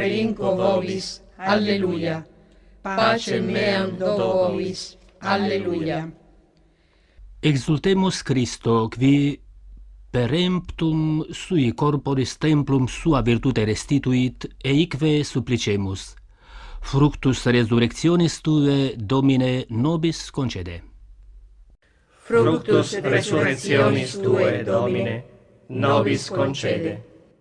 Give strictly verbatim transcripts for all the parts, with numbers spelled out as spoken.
relinquo vobis. Alleluia. Pacem meam do vobis. Alleluia. Exultemus Christo, qui peremptum sui corporis templum sua virtute restituit, eique supplicemus. Fructus resurrectionis Tue, Domine, nobis concede. Fructus resurrectionis Tue, Domine, nobis concede.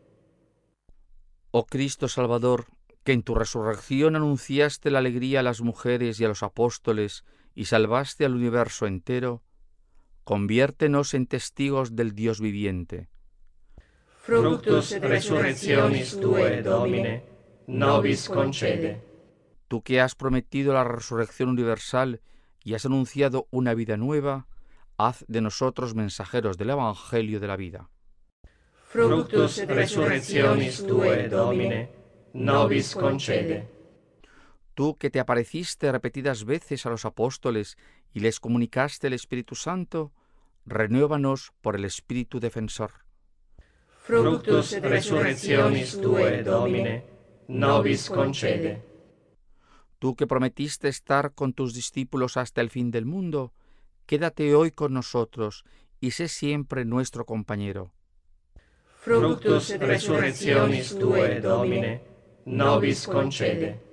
Oh Cristo Salvador, que en tu resurrección anunciaste la alegría a las mujeres y a los apóstoles y salvaste al universo entero, conviértenos en testigos del Dios viviente. Fructus resurrectionis Tue, Domine, nobis concede. Tú que has prometido la resurrección universal y has anunciado una vida nueva, haz de nosotros mensajeros del Evangelio de la vida. Fructus resurrectionis Tue, Domine, nobis concede. Tú que te apareciste repetidas veces a los apóstoles y les comunicaste el Espíritu Santo, renuévanos por el Espíritu defensor. Fructus resurrectionis Tue, Domine, nobis concede. Tú que prometiste estar con tus discípulos hasta el fin del mundo, quédate hoy con nosotros y sé siempre nuestro compañero. Fructus resurrectionis Tue, Domine, nobis concede.